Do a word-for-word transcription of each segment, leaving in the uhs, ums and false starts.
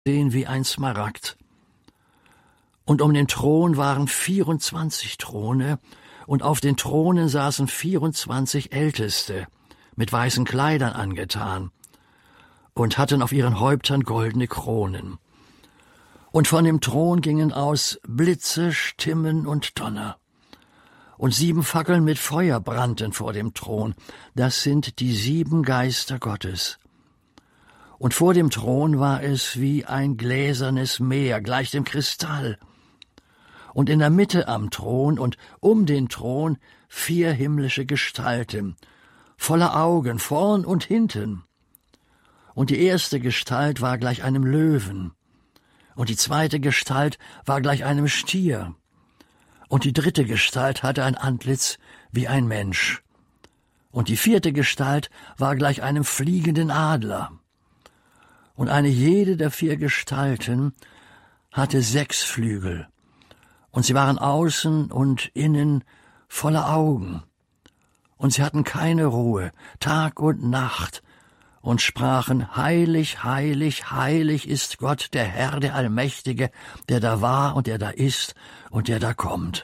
sehen wie ein Smaragd. Und um den Thron waren vierundzwanzig Throne, und auf den Thronen saßen vierundzwanzig Älteste, mit weißen Kleidern angetan, und hatten auf ihren Häuptern goldene Kronen. Und von dem Thron gingen aus Blitze, Stimmen und Donner. Und sieben Fackeln mit Feuer brannten vor dem Thron. Das sind die sieben Geister Gottes. Und vor dem Thron war es wie ein gläsernes Meer, gleich dem Kristall. Und in der Mitte am Thron und um den Thron vier himmlische Gestalten, voller Augen, vorn und hinten. Und die erste Gestalt war gleich einem Löwen, und die zweite Gestalt war gleich einem Stier, und die dritte Gestalt hatte ein Antlitz wie ein Mensch, und die vierte Gestalt war gleich einem fliegenden Adler. Und eine jede der vier Gestalten hatte sechs Flügel, und sie waren außen und innen voller Augen, und sie hatten keine Ruhe, Tag und Nacht, und sprachen, Heilig, heilig, heilig ist Gott, der Herr, der Allmächtige, der da war und der da ist und der da kommt.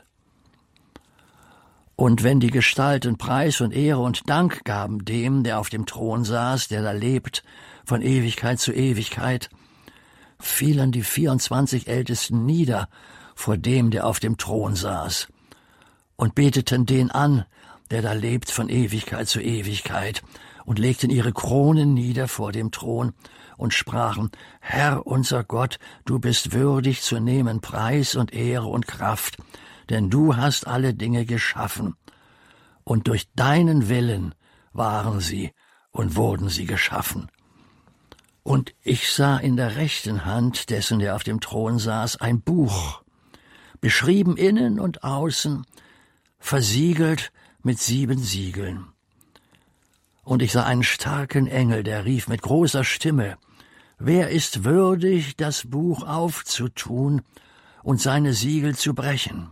Und wenn die Gestalten Preis und Ehre und Dank gaben dem, der auf dem Thron saß, der da lebt, von Ewigkeit zu Ewigkeit, fielen die vierundzwanzig Ältesten nieder vor dem, der auf dem Thron saß, und beteten den an, der da lebt von Ewigkeit zu Ewigkeit, und legten ihre Kronen nieder vor dem Thron und sprachen, Herr unser Gott, du bist würdig zu nehmen Preis und Ehre und Kraft, denn du hast alle Dinge geschaffen, und durch deinen Willen waren sie und wurden sie geschaffen. Und ich sah in der rechten Hand dessen, der auf dem Thron saß, ein Buch, beschrieben innen und außen, versiegelt mit sieben Siegeln. Und ich sah einen starken Engel, der rief mit großer Stimme, wer ist würdig, das Buch aufzutun und seine Siegel zu brechen?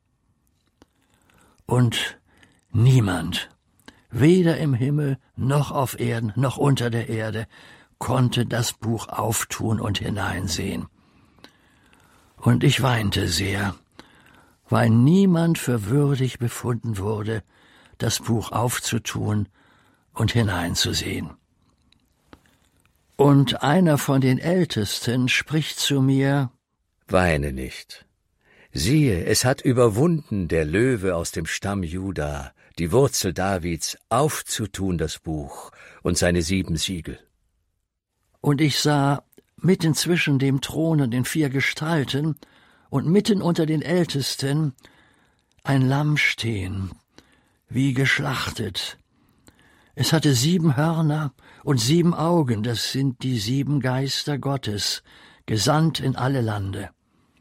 Und niemand, weder im Himmel noch auf Erden noch unter der Erde, konnte das Buch auftun und hineinsehen. Und ich weinte sehr, weil niemand für würdig befunden wurde, das Buch aufzutun und hineinzusehen. Und einer von den Ältesten spricht zu mir, Weine nicht. Siehe, es hat überwunden der Löwe aus dem Stamm Juda, die Wurzel Davids, aufzutun das Buch und seine sieben Siegel. Und ich sah mitten zwischen dem Thron und den vier Gestalten und mitten unter den Ältesten ein Lamm stehen, wie geschlachtet. Es hatte sieben Hörner und sieben Augen, das sind die sieben Geister Gottes, gesandt in alle Lande.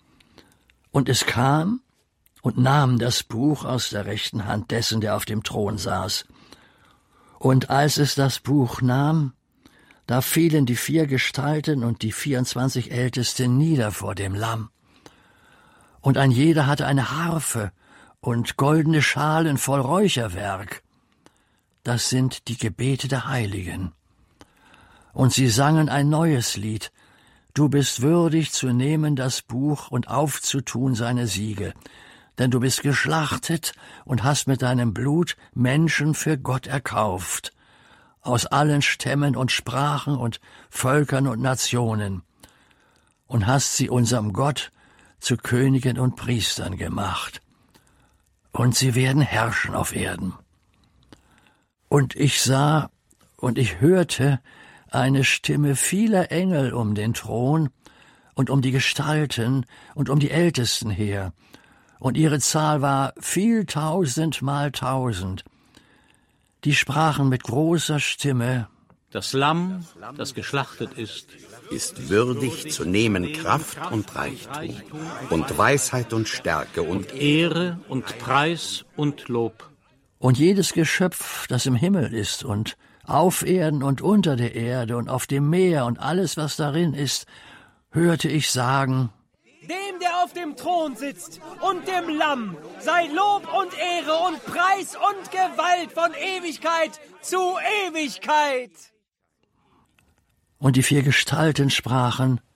Und es kam und nahm das Buch aus der rechten Hand dessen, der auf dem Thron saß. Und als es das Buch nahm, da fielen die vier Gestalten und die vierundzwanzig Ältesten nieder vor dem Lamm. Und ein jeder hatte eine Harfe und goldene Schalen voll Räucherwerk. Das sind die Gebete der Heiligen. Und sie sangen ein neues Lied. Du bist würdig zu nehmen das Buch und aufzutun seine Siegel, denn du bist geschlachtet und hast mit deinem Blut Menschen für Gott erkauft, aus allen Stämmen und Sprachen und Völkern und Nationen, und hast sie unserem Gott zu Königen und Priestern gemacht. Und sie werden herrschen auf Erden. Und ich sah und ich hörte eine Stimme vieler Engel um den Thron und um die Gestalten und um die Ältesten her, und ihre Zahl war viel tausend mal tausend. Die sprachen mit großer Stimme, Das Lamm, das geschlachtet ist, ist würdig zu nehmen Kraft und Reichtum und Weisheit und Stärke und Ehre und Preis und Lob. und jedes Geschöpf, das im Himmel ist und auf Erden und unter der Erde und auf dem Meer und alles, was darin ist, hörte ich sagen, Dem, der auf dem Thron sitzt und dem Lamm sei Lob und Ehre und Preis und Gewalt von Ewigkeit zu Ewigkeit. Und die vier Gestalten sprachen,